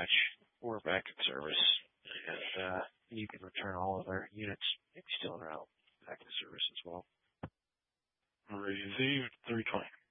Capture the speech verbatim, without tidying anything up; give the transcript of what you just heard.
dispatch or back in service, and uh, you can return all of their units maybe still en route back in service as well. Received three twenty.